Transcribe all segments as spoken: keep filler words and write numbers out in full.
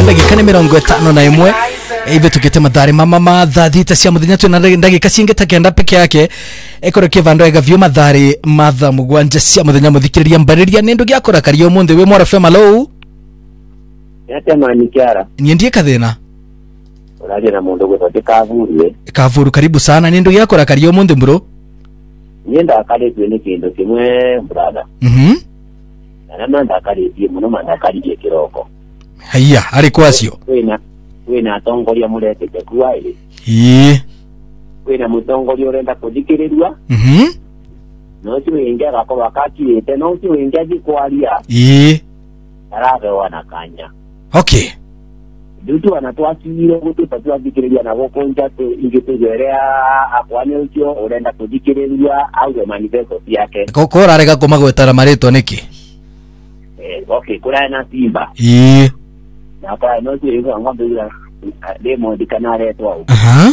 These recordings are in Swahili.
ndagika ni mirongo itano na imwe ive tukite madhari mama mathaa thita cia muthenya twina ndagika cingita kenda peke yake ekorokie vando ega vyo madhari mathaa mugwanja cia muthenya muthikiriria mbariria ni ndu giakora kario munthi we Mwaro F M. Hello yate mani kiara ni ndie kathina uraje na mundu gwe Kavuru Kavuru karibu sana ni ndu giakora kario munthi bro nienda akale twene kindo kimwe brother mhm na nanda akale die muno manda akale die kiroko haya ari kwasio wena wena tongoria murete kwa ile ii wena mutongoria urenda kuthikiriria mhm no ti wengia gako wakakirete no ti wengia gikwaria ii arabe wana kanya okay dutu anatwakire gututa twakiriria na gokonja tu ingitugerea akwane ukyo urenda kuthikiriria au manifesto yake koko rarega kumagwetara maritwa niki eh okay kura na Simba ii na kwa no ti ngo ngombe ya demo dikanare tu au aha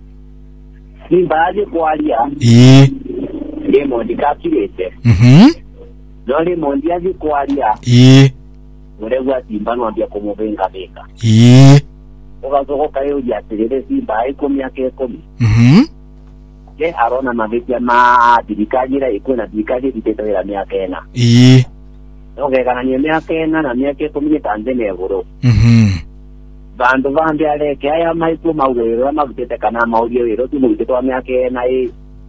Simba aje kwaria ii demo dikakirete mhm no demo ndiaje kwaria ii uregwa Simba no ambia kumubenga benga ii ugazogo kayo ya tirire Simba aiko miaka ikumi mhm ke arona mabetia ma dirikajira iko na dirikaje ditetera miaka ena ii okay kana ni miaka ena na miaka ikumi Tanzania goro mhm bandu bambi aleke aya maiko mawero amagutete kana maurio wero tu mugutete wa miaka ena i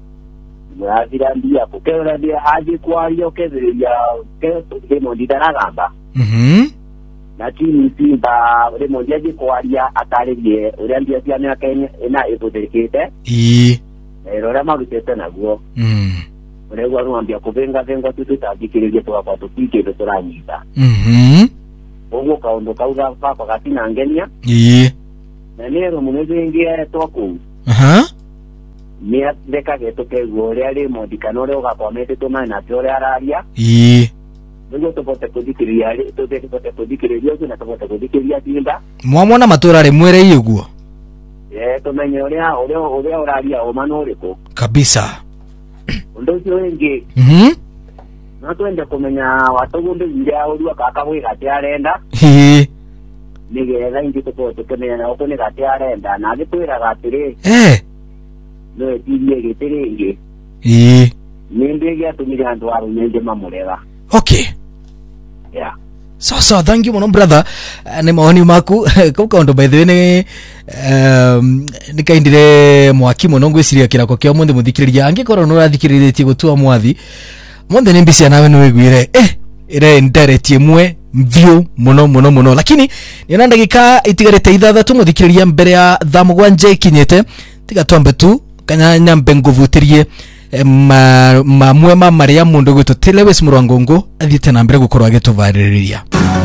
mwazira ndia kukera ndia aje kwario keziria ke demo ditaragamba mhm na timu Simba ule moja je kwaria ataririe ule ndia cia miaka ena ipotekete ii ero rama gutete naguo mhm ule gwa mwambia kubenga venga tu tutadikiririe tu hapa tupike ndo turanyita mhm ogo kaondoka uga papa katina ngenia ii na nero muneze ingia toku aha ni ndeka getoke gore ali modikanore ugakomete to mana tore araria ii ndio tupote kudikiriria ali tupote tupote kudikiriria tu na tupote kudikiriria Simba mwamona matura ri mwere iguo eh tumenye uria uria uria uraria o manoriko kabisa ndo cio wengi mhm no twende kumenya watugunde ndia urua kaka gwe gati arenda ii nigetha ingi tupote kumenya na ukone gati arenda na agitwira gatire eh no etirie gitiringi ii ninde gya tumira andu aru nende mamurega okay yeah so so thank you mono brother uh, ni maoni maku kuka ndo by the way ni um nikaindire mwaki mono ngwiciria kirako kya munthi muthikiriria angikoro no rathikiririe gutua mwathi munthi ni mbisi nawe no wiguire eh ire nderetie mwe mvio mono mono mono lakini ni ndagika itigarite ithathatu muthikiriria mbere ya thaa mugwanja ikinyete tiga twambe tu kanyanya mbenguvutirie ma mamwe ma maria mundu gwitu Lewis Murwangongo athiete na mbere gukorwa agituvariria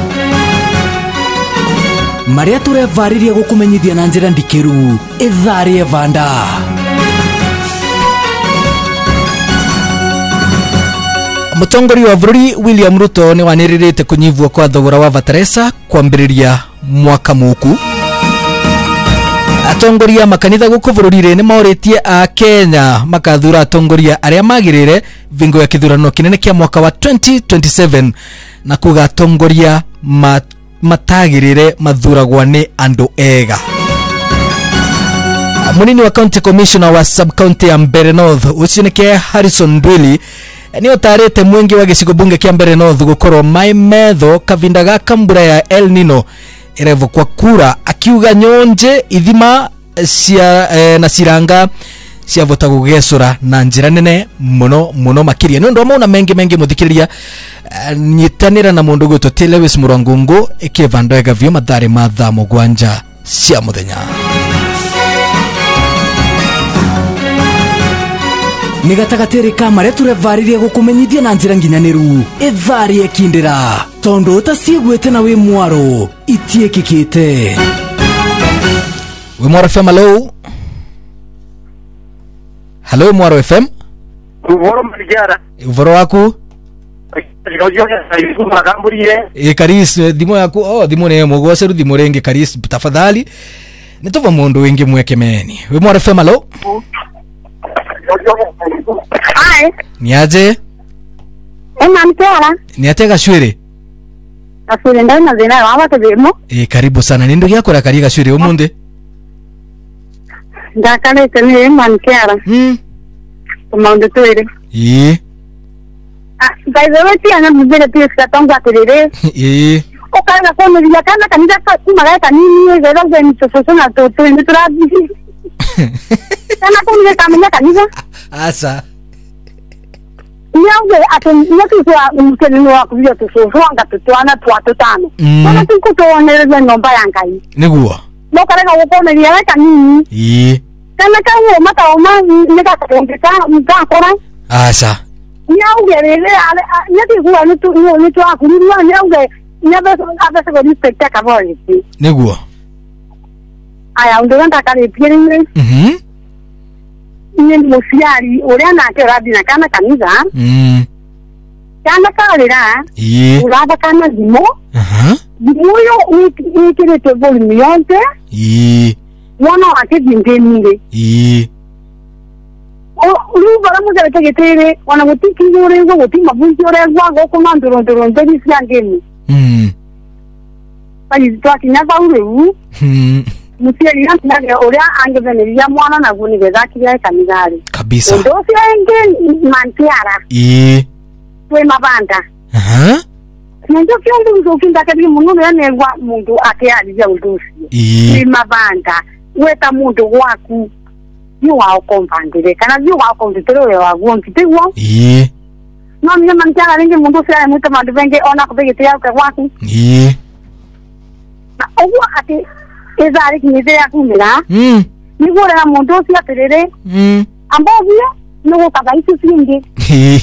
maria turevariria gukumenyithia na njira ndikiru itharie vanda Mutongori wa bururi William Ruto ni waniririte kunyivwa kwa thogora wa vateresa kwambiriria mwaka muku atongoria makanitha guku bururi ni mauritie a Kenya makathura atongoria aria magirire vingo ya kithurano kinene kia mwaka wa twenty twenty-seven na kuga atongoria mat, matagirire mathuragwa ni andu ega munini wa county commissioner wa sub county ya Mbeere North ucinike Harrison Ndwili ni otarete mwengi wa gicigo bunge kia Mbeere North gukorwo mai metho kavinda ga kambura ya El Nino irevo kwa kura akiuga nyonje ithima cia eh, na ciranga cia vota gugecura na njira nene muno muno makiria ndo mauna mengi mengi muthikiriria uh, nyitanira na mundu gwitu Lewis Murwangongo ikivando ega vyo mathari mathaa mugwanja cia muthenya nigatagatiri kamare turevaririe gukumenyithia na njira nginyaniru itharie kindira tondu utasiegwete na wi mwaro itiekikite we Mwaro F M. Hello hello Mwaro F M. Uvoro mjara uvoro waku Jojo ya kuma kamburie e Karis dimo yaku oh dimo ne mugoseru dimo renge Karis tafadhali nitova mundu wengi mweke meni we Mwaro F M. Hello Hi. Niaje? Ema mtera. Niatega shwere. Asuri ndani na zina wawa tebemo. Eh, karibu sana. Ni ndugu yako Rakari Gacwire umunde? Ndakale tene mankiara. Mm. Kumaundo twere. Eh. Ah, by the way, tiana mbele pia sitatanga terere. Eh. Okana kwa mwiya kana kanisa kwa kumara kanini zero zeni sososo na toto ni turabi. Kana kwa mwiya kamenya kanisa. Asa. Nyawe ato nyatu kwa mkeni wa kubyo tusoso anga tutwana twatu tano. Kana tukutoonere nomba yangai. Niguo. No karega wokone liya kanini. Eh. Kana kawo mata oma nika kongeka mtakora. Asa. Nyauge rere ale nyati kuwa nitu nitu akuriwa nyauge nyabe abe se respect ka voice. Niguo. Aya ndo nda kare pieringe. Mhm. Ni musiari ore na ke rabina kana kanisa. Mm. Kana kalera. Eh. Uraba kana dimo. Aha. Dimo yo ni kire te volumionte. Eh. Wana ake dingeni. Eh. O lu bara mo jere tegetere wana gutiki ngore ngo gutima bunti ore gwa go komandoro ndoro ndeni siangeni. Mm. Bali twakinya baure u. Mm. Musiari yangu ore angeveneria mwana na guni gedaki ya kanigari. Kabisa. Ndo sienge mantiara. Eh. Twe mabanda. Aha. Ndio kiongo nzokinda kadi mungu yana ngwa mundu akeali ya udusi. Eh. Twe mabanda. Weta mundu waku. Yu wa kompandire kana yu wa kompandire wa gonti tewa. Eh. No mimi mantiara ringe mundu sia muta mandu venge ona kubegete ya kwa waku. Eh. Na owa ate ezari kinite ya kumira. Mm. Nigora na mundu sia terere. Mm. Ambovia no kabaisi singe. Eh.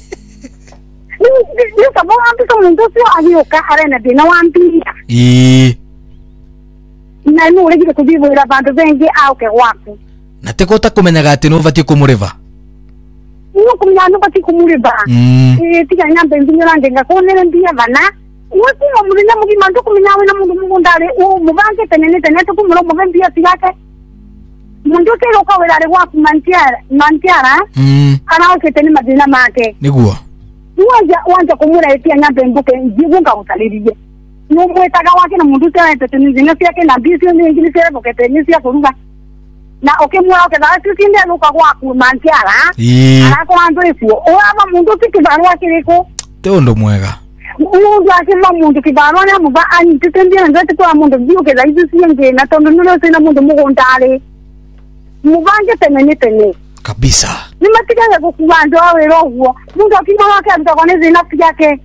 Ni sabo ampi so mundu sia ahiyo ka arena dina wampi. Eh. Na no rege kudibura bandu venge au ke waku. Na tekota kumenyaga ati no vatie kumuriva. Iyo kumya no bati kumuriba. Mm. Eh tika nyambe ndinyora ngenga konere ndiya bana. Wosi mo mulina mugi mandu kumya we na mundu mugundare o mubange tenene tenene to kumuro mugambi ya sigake. Mundu ke ro kawera re waku mantiara mantiara. Mm. Ana o ke teni madina make. Niguo. Wanja wanja kumura etia nyambe mbuke njigunga utaliriye. No mwetaga wake na mundu tena teteni zinga yake na bisi ni ngini sere boke teni sia kuruga. Na oke mwa oke da sikinde luka kwa ku mantiara. Eh. Ana ko ando ifu. O aba mundu kibarua kiriko. Te ndo mwega. Mundu akima mundu kibarua na muba ani tetembea ngati kwa mundu bio ke da isi sienge na tondo nulo sina mundu mugondale. Mubange tenene tene. Kabisa. Nimatika ya kukubanjo awe roho. Mundu akima wake atakoneze nafsi yake.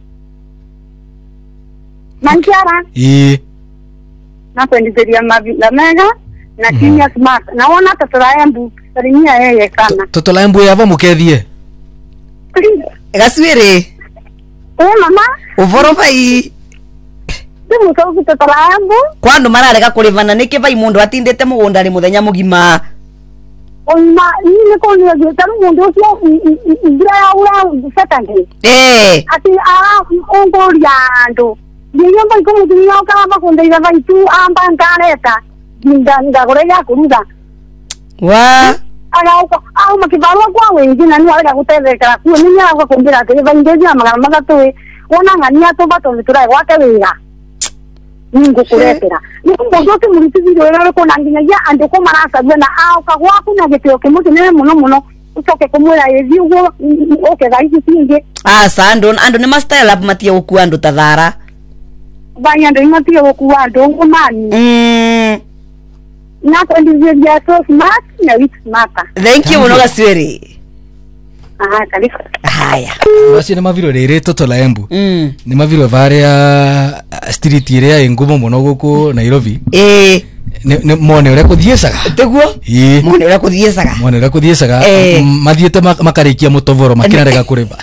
Mantiara. Eh. Na kuendelea mavi na mega. Na kimya smart. Naona tatola embu. Salimia yeye sana. Totola embu yava mukethie. Gacwire. Eh mama. Uvoro vai. Ndimu sauku tatola embu. Kwandu mararega kurivana niki vai mundu atindete mugunda ri muthenya mugima. Oma ni ko ni ya taru mundu sio ngira ya ura satande. Eh. Ati a ongo riando. Ndiyo mba iko mudu ya kama konda ida vai tu amba ngareta. Nda nda gore ya kuruda. Wa. Aga uko au makibarua kwa wengi na ni wale kuteleka ku ni ya kwa kumbira te vai ngezi amagara magatu ona ngania to bato mitura wake wira. Ningu kuretera. Ni mundu ke muri tiziro era ko nanginya ya ande ko marasa na au ka kwa kuna getio ke mutu ne muno muno utoke kumura yezi ugo oke gaisi singe. Ah sando ando ne master lab matia oku ando tadhara. Banya ndo matia oku ando ngomani. Mm. Na ko ndizia ya so smart na wit smata. Thank you muno Gacwire. Aha kalifa. Haya. Basi ni maviro rere totola embu. Mm. Ni maviro varia street area ingumo muno guku Nairobi. Eh. Ne mone ure kudiesaga. Teguo? Eh. Mone ure kudiesaga. Mone ure kudiesaga. Eh. Mathiete makarikia mutovoro makina rega kuriba.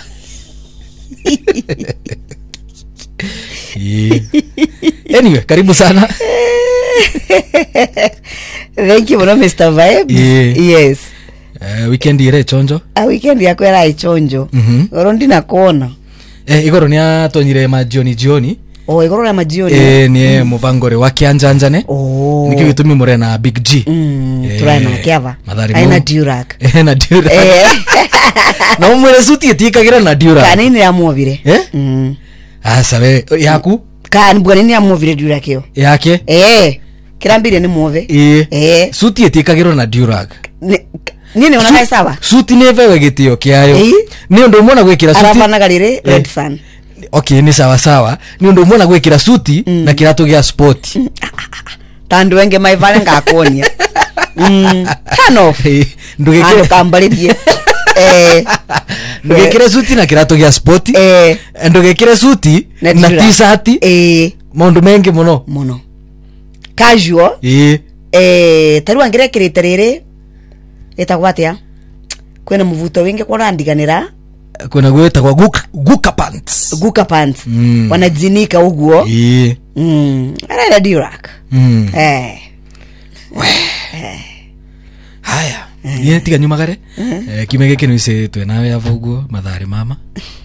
Eh. Anyway, karibu sana. Thank you muno Mister Vibes. Yeah. Yes. Uh, weekend ire chonjo. A weekend yako era ichonjo. Mhm. Goro ndina kuona. Eh igoro ni atonyire ma jioni jioni. Oh igoro ya majioni. Eh ni mm. muvangore wa kianjanjane. Oh. Niki gitumi mure na Big G. Mm. Eh, Turana kiava. Madhari Aina Durak. Eh na Durak. Eh. Na umure suti etikagira na Durak. Kanini ya muovire. Eh? Mm. Ah sabe yaku. kan bwana ni amovire Durac yo yake eh kirambire ni move eh eh suti etikagirwo na Durac nini ona kai sawa suti nevewe gitio kiayo ni ndo umona gwikira suti arafana galire Red Sun okay ni sawa sawa ni ndo umona gwikira suti mm. na kiratu gia sport mm. tandu wenge maivale ngakonia mm tano ndugekire kambalirie eh ndugekire suti na kiratu gia sport eh ndugekire suti na t-shirt eh mundu mengi muno muno casual eh eh taru angire kiriterere etagwatia kwena muvuto wingi kwa randiganira kwena gweta kwa guka guka pants guka pants mm. wanajinika uguo eh mm ara Durac mm. eh eh haya ni tiga nyuma gare eh kimege kinu ise twena ya vugo mathari mama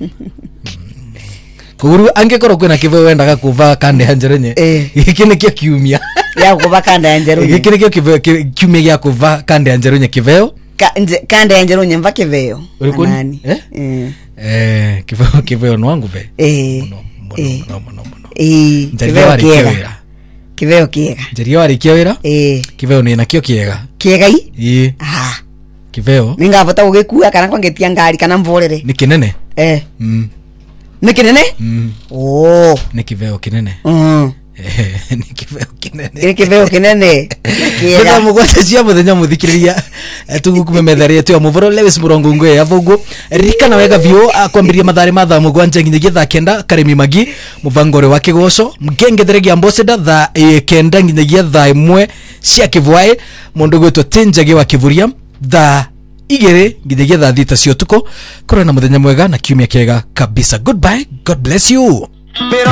kuru angekoro kwena kive wendaga kuva kande hanjerenye iki ni kio kiumia ya kuva kande hanjerenye iki ni kio kive kiumia ya kuva kande hanjerenye kiveo kande hanjerenye mva kiveo nani eh eh kiveo kiveo no wangu be eh no no no no eh kiveo kiega kiveo kiega njerio ari kiwira eh kiveo ni nakio kiega kiega i eh ah kiveo ningavota ugikua kana kwangetia ngari kana mvorere ni kinene eh mm ni kinene mm oh ni kiveo kinene mm eh ni kiveo kinene ni kiveo kinene kiega mugwata cia muthenya muthikiriria tugukumemethari tu ya muvoro Lewis Murongo ngwe avugo rika na wega vio akwambiria mathari matha mugwanja nginyagia tha kenda Karemi Magi muvangore wa kigoco mgengetheregi ambassador tha kenda nginyagia tha imwe cia kivwae mundu gwetwa Tinjage wa Kivuria tha igere nginyagia tha thita cio tuko korona muthenya mwega na kiumia kiega kabisa. Goodbye, God bless you.